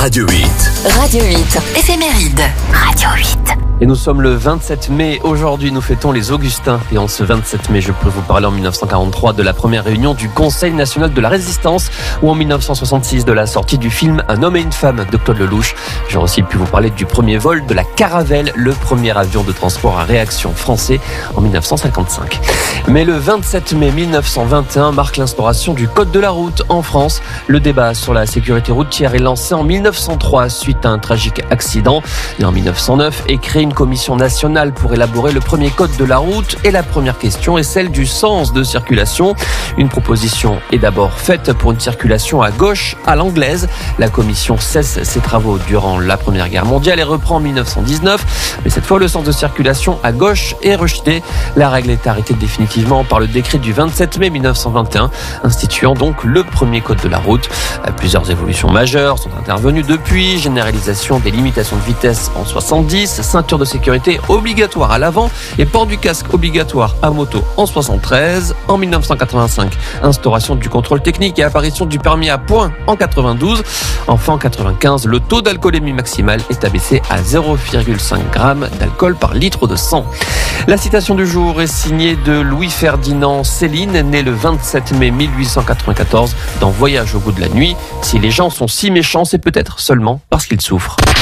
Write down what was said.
Radio 8. Radio 8, éphéméride. Radio 8. Et nous sommes le 27 mai. Aujourd'hui, nous fêtons les Augustins. Et en ce 27 mai, je peux vous parler en 1943 de la première réunion du Conseil national de la résistance ou en 1966 de la sortie du film Un homme et une femme de Claude Lelouch. J'aurais aussi pu vous parler du premier vol de la Caravelle, le premier avion de transport à réaction français en 1955. Mais le 27 mai 1921 marque l'instauration du Code de la route en France. Le débat sur la sécurité routière est lancé en 1903 suite à un tragique accident. Et en 1909 est créée une commission nationale pour élaborer le premier code de la route. Et la première question est celle du sens de circulation. Une proposition est d'abord faite pour une circulation à gauche à l'anglaise. La commission cesse ses travaux durant la Première Guerre mondiale et reprend en 1919. Mais cette fois, le sens de circulation à gauche est rejeté. La règle est arrêtée définitivement par le décret du 27 mai 1921, instituant donc le premier code de la route. Plusieurs évolutions majeures sont intervenues depuis. Généralisation des limitations de vitesse en 70, ceinture de sécurité obligatoire à l'avant et port du casque obligatoire à moto en 73. En 1985, instauration du contrôle technique et apparition du permis à points en 92. Enfin, en 95, le taux d'alcoolémie maximale est abaissé à 0,5 g d'alcool par litre de sang. La citation du jour est signée de Louis-Ferdinand Céline, né le 27 mai 1894 dans Voyage au bout de la nuit. Si les gens sont si méchants, c'est peut-être seulement parce qu'ils souffrent.